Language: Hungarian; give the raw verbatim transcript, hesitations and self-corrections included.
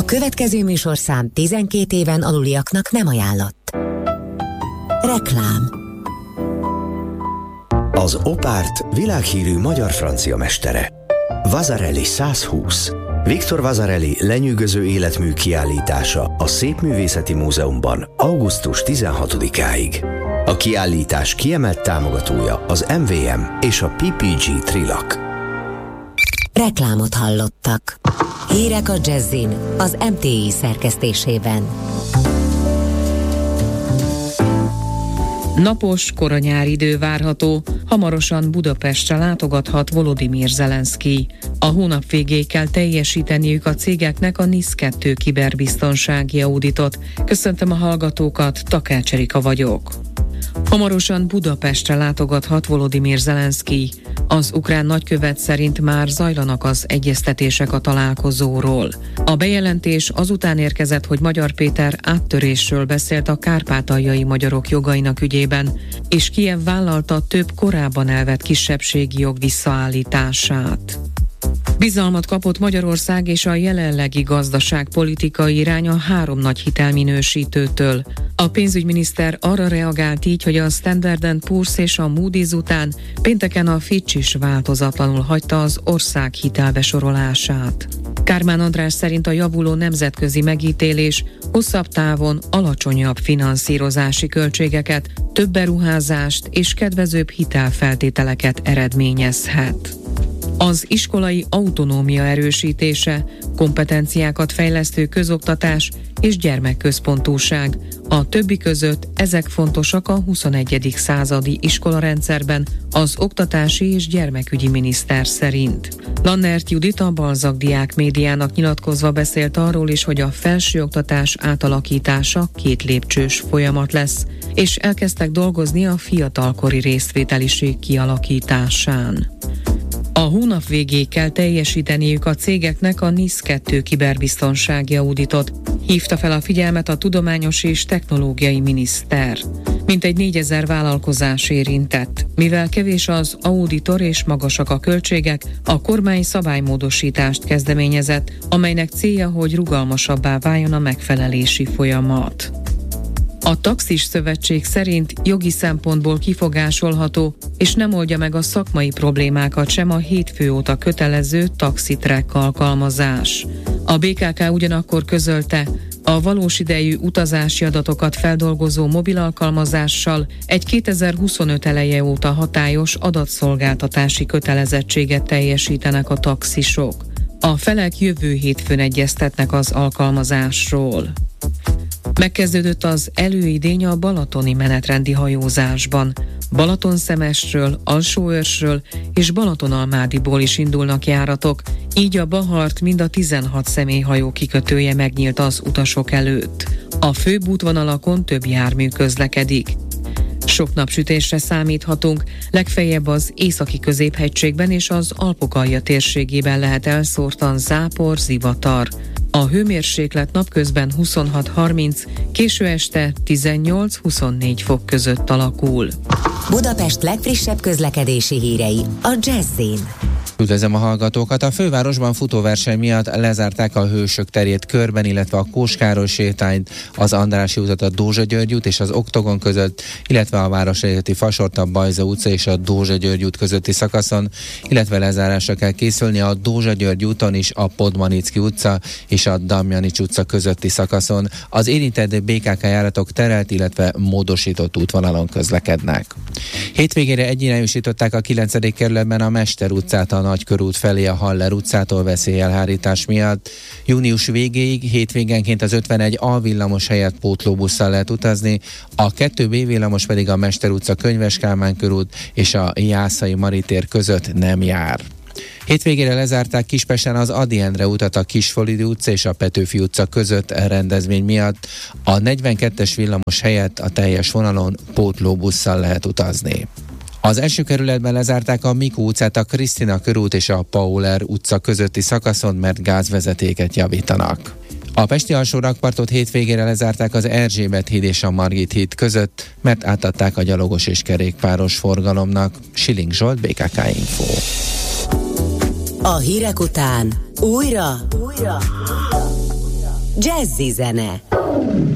következő műsorszám tizenkét éven aluliaknak nem ajánlott. Reklám. Az Opárt világhírű magyar-francia mestere. Vasarely százhúsz. Viktor Vasarely lenyűgöző életmű kiállítása a Szépművészeti Múzeumban augusztus tizenhatodikáig. A kiállítás kiemelt támogatója az em vé em és a pé pé gé Trilak. Reklámot hallottak. Hírek a Jazzin az em té i szerkesztésében. Napos, kora nyári idő várható, hamarosan Budapestre látogathat Volodymyr Zelenszkij. A hónap végéig kell teljesíteniük a cégeknek a NIS kettő kiberbiztonsági auditot. Köszöntöm a hallgatókat, Takács Erika vagyok. Hamarosan Budapestre látogathat Volodymyr Zelenszkij. Az ukrán nagykövet szerint már zajlanak az egyeztetések a találkozóról. A bejelentés azután érkezett, hogy Magyar Péter áttörésről beszélt a kárpátaljai magyarok jogainak ügyében, és Kijev vállalta több korábban elvett kisebbségi jog visszaállítását. Bizalmat kapott Magyarország és a jelenlegi gazdaságpolitikai irány a három nagy hitelminősítőtől. A pénzügyminiszter arra reagált így, hogy a Standard and Poor's és a Moody's után pénteken a Fitch is változatlanul hagyta az ország hitelbesorolását. Kármán András szerint a javuló nemzetközi megítélés hosszabb távon alacsonyabb finanszírozási költségeket, több beruházást és kedvezőbb hitelfeltételeket eredményezhet. Az iskolai autonómia erősítése, kompetenciákat fejlesztő közoktatás és gyermekközpontúság. A többi között ezek fontosak a huszonegyedik századi iskolarendszerben az oktatási és gyermekügyi miniszter szerint. Lannert Judit a Balzak Diák Médiának nyilatkozva beszélt arról is, hogy a felsőoktatás átalakítása két lépcsős folyamat lesz, és elkezdtek dolgozni a fiatalkori részvételiség kialakításán. A hónap végéig kell teljesíteniük a cégeknek a NIS kettő kiberbiztonsági auditot, hívta fel a figyelmet a tudományos és technológiai miniszter. Mintegy négyezer vállalkozás érintett. Mivel kevés az auditor és magasak a költségek, a kormány szabálymódosítást kezdeményezett, amelynek célja, hogy rugalmasabbá váljon a megfelelési folyamat. A Taxis Szövetség szerint jogi szempontból kifogásolható, és nem oldja meg a szakmai problémákat sem a hétfő óta kötelező taxitrack alkalmazás. A bé ká ká ugyanakkor közölte, a valós idejű utazási adatokat feldolgozó mobil alkalmazással egy kétezer-huszonöt eleje óta hatályos adatszolgáltatási kötelezettséget teljesítenek a taxisok. A felek jövő hétfőn egyeztetnek az alkalmazásról. Megkezdődött az előidény a balatoni menetrendi hajózásban. Balatonszemestről, Alsóörsről és Balatonalmádiból is indulnak járatok, így a Bahart mind a tizenhat személyhajó kikötője megnyílt az utasok előtt. A főbb útvonalakon több jármű közlekedik. Sok napsütésre számíthatunk, legfeljebb az északi középhegységben és az Alpokalja térségében lehet elszórtan zápor, zivatar. A hőmérséklet napközben huszonhat harminc, késő este tizennyolc-huszonnégy fok között alakul. Budapest legfrissebb közlekedési hírei a Jazzin. Üdvözlöm a hallgatókat! A fővárosban futóverseny miatt lezárták a Hősök terét körben, illetve a Kós-Károly sétányt, az Andrássy utat, a Dózsa-György út és az Oktogon között, illetve a Városligeti Fasort, a Bajza utca és a Dózsa-György út közötti szakaszon, illetve lezárásra kell készülni a Dózsa-György úton is a Podmanicki utca és a Damjanics utca közötti szakaszon. Az érintett bé ká ká járatok terelt, illetve módosított útvonalon közlekednek. Hétvégére egyirányosították a kilencedik kerületben a Mester utcát a Nagykörút felé a Haller utcától veszélyelhárítás miatt. Június végéig hétvégenként az ötvenegy A villamos helyett pótlóbusszal lehet utazni, a kettő B villamos pedig a Mester utca, Könyves Kálmán körút és a Jászai Maritér között nem jár. Hétvégére lezárták Kispesten az Ady Endre utat a Kisfolidi utca és a Petőfi utca között rendezvény miatt. A negyvenkettes villamos helyett a teljes vonalon pótlóbusszal lehet utazni. Az első kerületben lezárták a Mikó utcát, a Krisztina körút és a Pauler utca közötti szakaszon, mert gázvezetéket javítanak. A pesti alsórakpartot hétvégére lezárták az Erzsébet híd és a Margit híd között, mert átadták a gyalogos és kerékpáros forgalomnak. Siling Zsolt, bé ká ká Info. A hírek után újra, újra, Jazzy zene.